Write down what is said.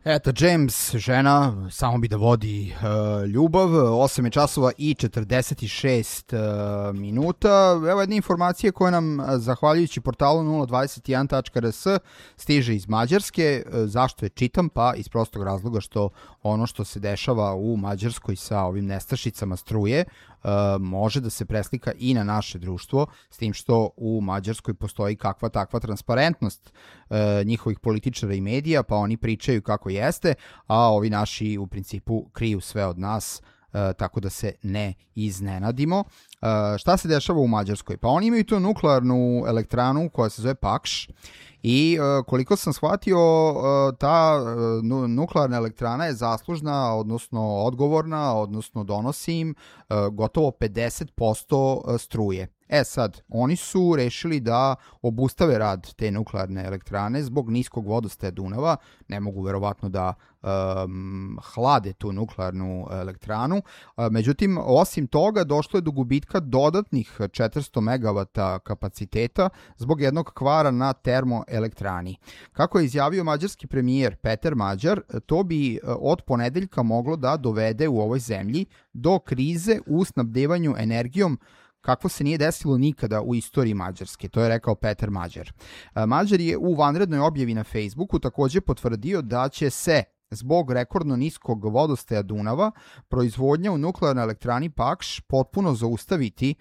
Eto, James, žena, samo bi da vodi ljubav, 8 je časova i 46 minuta. Evo jedne informacije koje nam, zahvaljujući portalu 021.rs, stiže iz Mađarske. Zašto je čitam? Pa iz prostog razloga što ono što se dešava u Mađarskoj sa ovim nestašicama struje može da se preslika i na naše društvo, s tim što u Mađarskoj postoji kakva takva transparentnost njihovih političara i medija, pa oni pričaju kako jeste, a ovi naši u principu kriju sve od nas, tako da se ne iznenadimo. Šta se dešava u Mađarskoj? Pa oni imaju tu nuklearnu elektranu koja se zove Pakš i koliko sam shvatio, ta nuklearna elektrana je zaslužna, odnosno odgovorna, odnosno donosi im gotovo 50% struje. Sad, oni su rešili da obustave rad te nuklearne elektrane zbog niskog vodostaja Dunava, ne mogu verovatno da hlade tu nuklearnu elektranu. Međutim, osim toga, došlo je do gubitka dodatnih 400 MW kapaciteta zbog jednog kvara na termoelektrani. Kako je izjavio mađarski premijer Peter Mađar, to bi od ponedeljka moglo da dovede u ovoj zemlji do krize u snabdevanju energijom kako se nije desilo nikada u istoriji Mađarske, to je rekao Peter Mađar. Mađar je u vanrednoj objavi na Facebooku takođe potvrdio da će se zbog rekordno niskog vodostaja Dunava proizvodnja u nuklearnoj elektrani Pakš potpuno zaustaviti